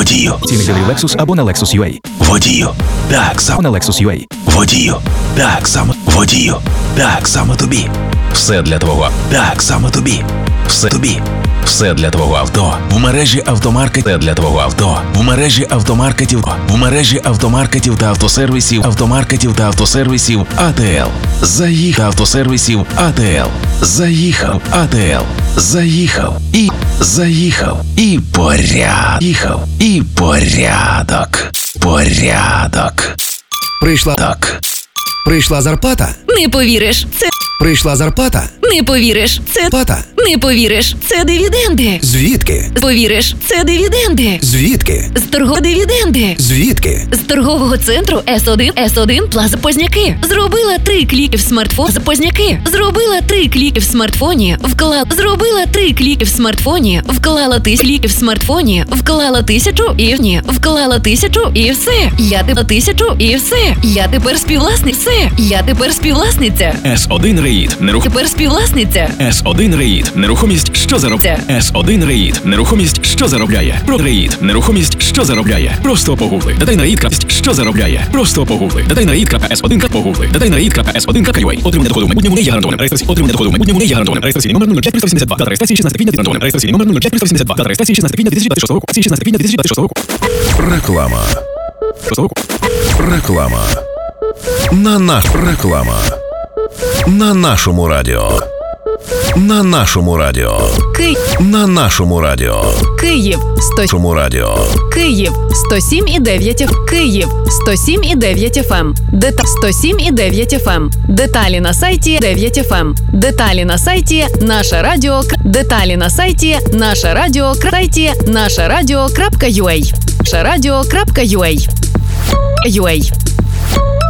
Водію. Ціни дилерів Lexus або на Lexus.ua. Водію. Так само. На Lexus.ua. Водію. Так само. Водію. Так само тобі. Все для твого. Так само тобі. Все тобі. Все для твого авто. В мережі автомаркет. Все для твого авто. В мережі автомаркетів. В мережі автомаркетів та автосервісів. Автомаркетів та автосервісів АТЛ. Заїхав автосервісів АТЛ. Заїхав АТЛ. Заїхав. І порядок. Їхав. І порядок. Порядок. Прийшла. Так. Прийшла зарплата. Не повіриш, це Прийшла зарплата. не повіриш, це Плата. не повіриш, це дивіденди. Звідки? Повіриш, це дивіденди. Звідки? З дивіденди. Звідки? З торгового центру С1 Плаза Позняки. Зробила 3 кліки в смартфон. Позняки. Зробила 3 кліки в смартфоні. Зробила 3 кліки в смартфоні. Вклала 1000 кліки в смартфоні. Вклала 1000 і ні. Вклала 1000 і все. Я тепер 1000 і все. Я тепер співвласник. Все. Я тепер співвласниця. С1 Реїд. Тепер співвласниця. С1 Реїд. Нерухомість, що заробляє. С1 Реїд. Нерухомість, що заробляє. Про Реїд. Нерухомість, що заробляє. Просто погугли. Датай на Реїд. Що заробляє. Просто погугли. Датай на Реїд.С1. Погугли. Датай на Реїд.С1.ua. Отримання доходу в майбутньому не є гарантованим. Отримання доходу в майбутньому не є гарантованим. Реєстраційний номер 05382. Дата реєстрації 16 квітня 2000 року. Реєстраційний номер 05382. Дата реєстрації 16 квітня 2026 року. Акції 16 квітня 2026 року. Реклама. Року. Реклама. Реклама. На нашому радіо. На нашому радіо. На нашому радіо. Київ 100. Нашому радіо. Київ 107,9 Київ 107,9 FM. 107,9 FM. Деталі на сайті 9 FM. Деталі на сайті Наше Радіо. Деталі на сайті Наше Радіо. Сайті нашерадіо.ua. Нашерадіо.ua.